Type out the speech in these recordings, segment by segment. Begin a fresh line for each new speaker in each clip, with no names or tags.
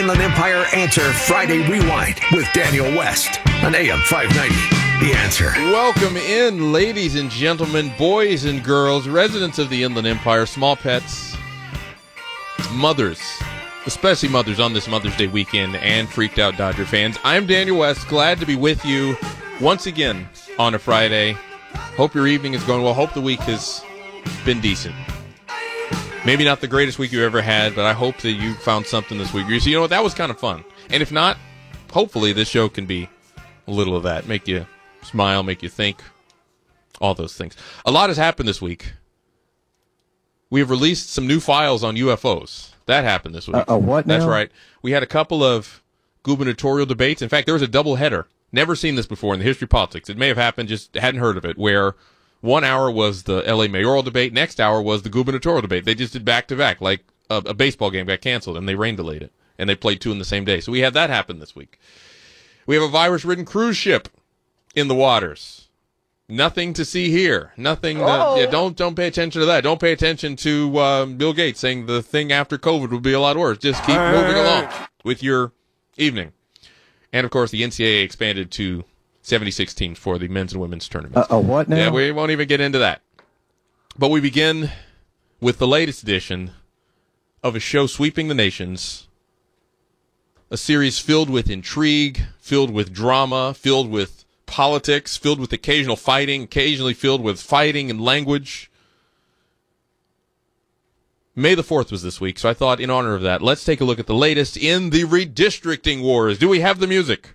Inland Empire Answer Friday Rewind with Daniel West on AM 590. The Answer.
Welcome in, ladies and gentlemen, boys and girls, residents of the Inland Empire, small pets, mothers, especially mothers on this Mother's Day weekend, and freaked out Dodger fans. I'm Daniel West, glad to be with you once again on a Friday. Hope your evening is going well. Hope the week has been decent. Maybe not the greatest week you ever had, but I hope that you found something this week. So, you know what, that was kind of fun. And if not, hopefully this show can be a little of that. Make you smile, make you think, all those things. A lot has happened this week. We have released some new files on UFOs. That happened this week.
What now?
That's right. We had a couple of gubernatorial debates. In fact, there was a double header. Never seen this before in the history of politics. It may have happened, just hadn't heard of it, where 1 hour was the L.A. mayoral debate, next hour was the gubernatorial debate. They just did back-to-back, like a baseball game got canceled, and they rain delayed it, and they played two in the same day. So we had that happen this week. We have a virus-ridden cruise ship in the waters. Nothing to see here. Nothing. Don't pay attention to that. Don't pay attention to Bill Gates saying the thing after COVID will be a lot worse. Just keep moving along with your evening. And, of course, the NCAA expanded to 76 teams for the men's and women's tournaments.
What now?
Yeah, we won't even get into that. But we begin with the latest edition of a show sweeping the nations, a series filled with intrigue, filled with drama, filled with politics, filled with occasional fighting, occasionally filled with fighting and language. May the 4th was this week, so I thought in honor of that, let's take a look at the latest in the redistricting wars. Do we have the music?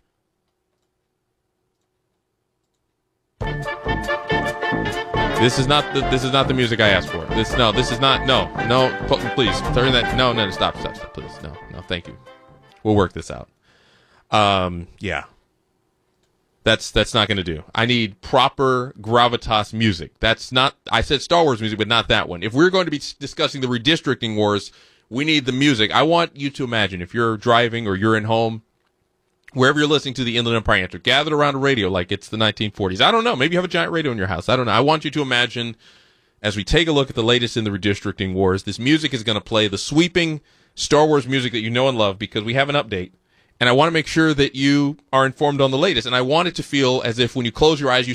This is not the music I asked for. This is not. Please turn that. No, stop, please. No, thank you. We'll work this out. Yeah. That's not going to do. I need proper gravitas music. That's not, I said Star Wars music, but not that one. If we're going to be discussing the redistricting wars, we need the music. I want you to imagine if you're driving or you're in home, wherever you're listening to the Inland Empire Answer, gathered around a radio like it's the 1940s. I don't know. Maybe you have a giant radio in your house. I don't know. I want you to imagine, as we take a look at the latest in the redistricting wars, this music is going to play the sweeping Star Wars music that you know and love because we have an update. And I want to make sure that you are informed on the latest. And I want it to feel as if when you close your eyes, you